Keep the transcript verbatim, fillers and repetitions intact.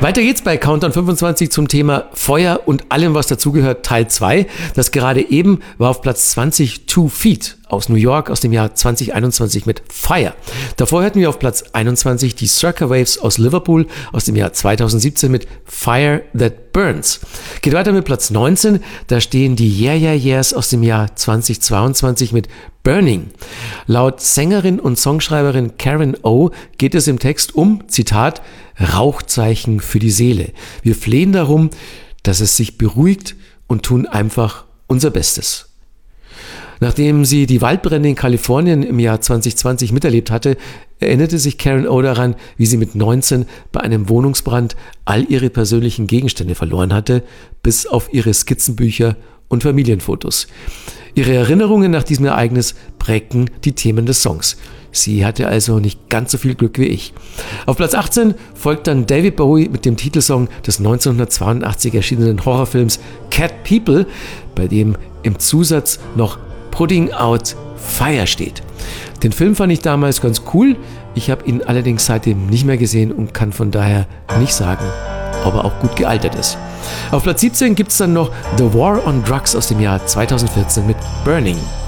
Weiter geht's bei Countdown fünfundzwanzig zum Thema Feuer und allem, was dazugehört, Teil zwei. Das gerade eben war auf Platz zwanzig Two Feet aus New York aus dem Jahr zwanzig einundzwanzig mit Fire. Davor hatten wir auf Platz einundzwanzig die Circa Waves aus Liverpool aus dem Jahr zweitausendsiebzehn mit Fire That Burns. Geht weiter mit Platz neunzehn, da stehen die Yeah Yeah Yeahs aus dem Jahr zweitausendzweiundzwanzig mit Burning. Laut Sängerin und Songschreiberin Karen O geht es im Text um, Zitat, Rauchzeichen für die Seele. Wir flehen darum, dass es sich beruhigt und tun einfach unser Bestes. Nachdem sie die Waldbrände in Kalifornien im Jahr zwanzig zwanzig miterlebt hatte, erinnerte sich Karen O daran, wie sie mit neunzehn bei einem Wohnungsbrand all ihre persönlichen Gegenstände verloren hatte, bis auf ihre Skizzenbücher und Familienfotos. Ihre Erinnerungen nach diesem Ereignis prägten die Themen des Songs. Sie hatte also nicht ganz so viel Glück wie ich. Auf Platz achtzehn folgt dann David Bowie mit dem Titelsong des neunzehnhundertzweiundachtzig erschienenen Horrorfilms Cat People, bei dem im Zusatz noch Putting Out Fire steht. Den Film fand ich damals ganz cool, ich habe ihn allerdings seitdem nicht mehr gesehen und kann von daher nicht sagen, ob er auch gut gealtert ist. Auf Platz siebzehn gibt es dann noch The War on Drugs aus dem Jahr zweitausendvierzehn mit Burning.